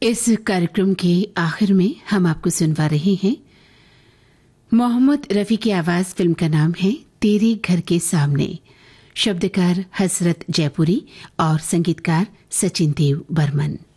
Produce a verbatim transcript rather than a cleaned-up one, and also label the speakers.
Speaker 1: इस कार्यक्रम के आखिर में हम आपको सुनवा रहे हैं मोहम्मद रफी की आवाज। फिल्म का नाम है तेरे घर के सामने। शब्दकार हसरत जयपुरी और संगीतकार सचिन देव बर्मन।